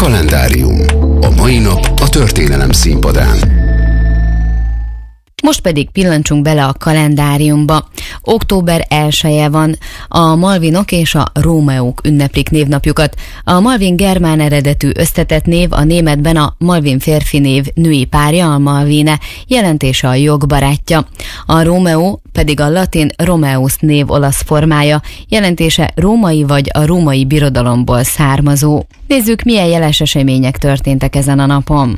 Kalendárium. A mai nap a történelem színpadán. Most pedig pillancsunk bele a kalendáriumba. Október 1-e van, a Malvinok és a Rómeók ünneplik névnapjukat. A Malvin germán eredetű összetett név, a németben a Malvin férfi név női párja, a Malvine, jelentése a jog barátja. A Rómeó pedig a latin Romeus név olasz formája, jelentése római vagy a római birodalomból származó. Nézzük, milyen jeles események történtek ezen a napon.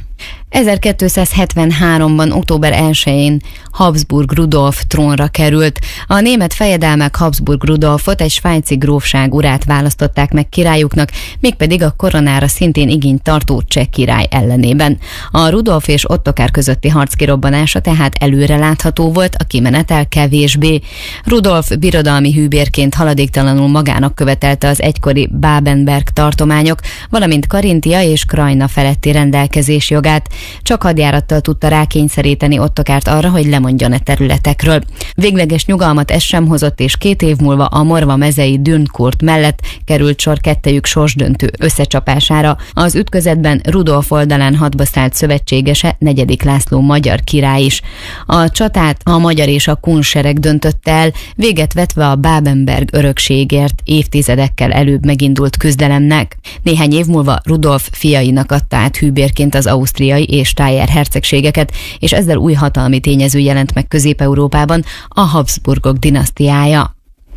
1273-ban október 1-én Habsburg Rudolf trónra került. A német fejedelmek Habsburg Rudolfot, egy svájci grófság urát választották meg királyuknak, mégpedig a koronára szintén igényt tartó cseh király ellenében. A Rudolf és Ottokár közötti harc kirobbanása tehát előrelátható volt, a kimenetel kevésbé. Rudolf birodalmi hűbérként haladéktalanul magának követelte az egykori Babenberg tartományok, valamint Karintia és Krajna feletti rendelkezés jogát. Csak hadjárattal tudta rákényszeríteni Ottokárt arra, hogy lemondjon e területekről. Végleges nyugalmat ez sem hozott, és 2 év múlva a Morva mezei Dürnkurt mellett került sor kettejük sorsdöntő összecsapására. Az ütközetben Rudolf oldalán hadba szállt szövetségese, 4. László magyar király is. A csatát a magyar és a kun sereg döntötte el, véget vetve a Babenberg örökségért évtizedekkel előbb megindult küzdelemnek. Néhány év múlva Rudolf fiainak adta át hűbérként az ausztriai és Stájer hercegségeket, és ezzel új hatalmi tényező jelent meg Közép-Európában, a Habsburgok dinasztiája.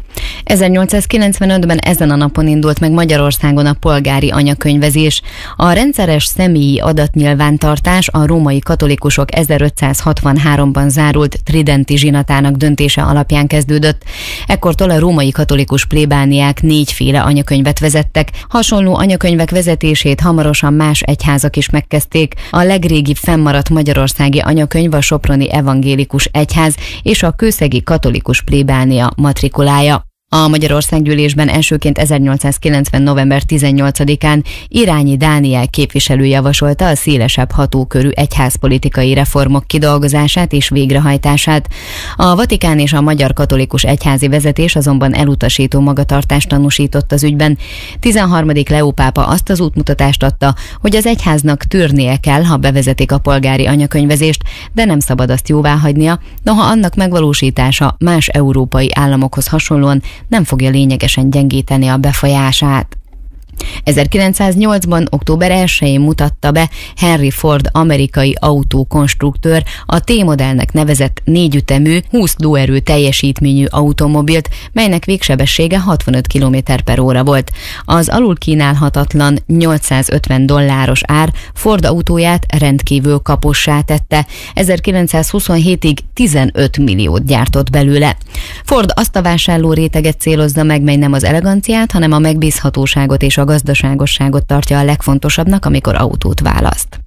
1895-ben ezen a napon indult meg Magyarországon a polgári anyakönyvezés. A rendszeres személyi adatnyilvántartás a római katolikusok 1563-ban zárult tridenti zsinatának döntése alapján kezdődött. Ekkortól a római katolikus plébániák 4 féle anyakönyvet vezettek. Hasonló anyakönyvek vezetését hamarosan más egyházak is megkezdték. A legrégibb fennmaradt magyarországi anyakönyv a soproni evangélikus egyház és a kőszegi katolikus plébánia matrikulája. A Magyarországgyűlésben elsőként 1890. november 18-án Irányi Dániel képviselő javasolta a szélesebb hatókörű egyházpolitikai reformok kidolgozását és végrehajtását. A Vatikán és a Magyar Katolikus Egyházi vezetés azonban elutasító magatartást tanúsított az ügyben. 13. Leó pápa azt az útmutatást adta, hogy az egyháznak tűrnie kell, ha bevezetik a polgári anyakönyvezést, de nem szabad azt jóváhagynia, noha annak megvalósítása más európai államokhoz hasonlóan nem fogja lényegesen gyengíteni a befolyását. 1908-ban október 1-én mutatta be Henry Ford amerikai autókonstruktőr a T-modellnek nevezett 4 ütemű, 20 lóerő teljesítményű automobilt, melynek végsebessége 65 km/h volt. Az alul kínálhatatlan $850 ár Ford autóját rendkívül kapossá tette. 1927-ig 15 milliót gyártott belőle. Ford azt a vásárló réteget célozza meg, mely nem az eleganciát, hanem a megbízhatóságot és a gazdaságosságot tartja a legfontosabbnak, amikor autót választ.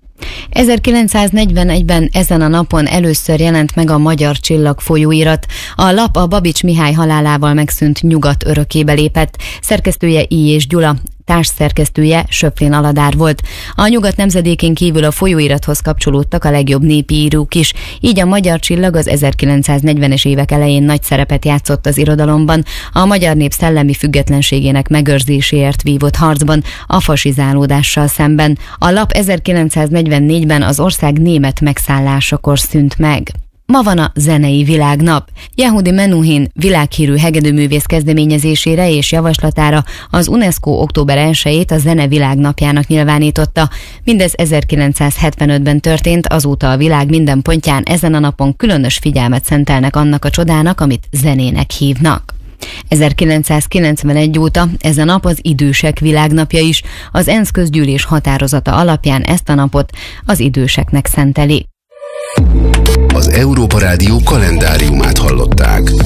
1941-ben ezen a napon először jelent meg a Magyar Csillag folyóirat. A lap a Babics Mihály halálával megszűnt Nyugat örökébe lépett. Szerkesztője I. és Gyula, társszerkesztője Söpflin Aladár volt. A Nyugat nemzedékén kívül a folyóirathoz kapcsolódtak a legjobb népi írók is, így a Magyar Csillag az 1940-es évek elején nagy szerepet játszott az irodalomban, a magyar nép szellemi függetlenségének megőrzéséért vívott harcban a fasizálódással szemben. A lap 1944-ben az ország német megszállásakor szűnt meg. Ma van a zenei világnap. Yehudi Menuhin világhírű hegedűművész kezdeményezésére és javaslatára az UNESCO október 1-ét a zene világnapjának nyilvánította. Mindez 1975-ben történt, azóta a világ minden pontján ezen a napon különös figyelmet szentelnek annak a csodának, amit zenének hívnak. 1991 óta ez a nap az idősek világnapja is. Az ENSZ közgyűlés határozata alapján ezt a napot az időseknek szenteli. Az Európa Rádió kalendáriumát hallották.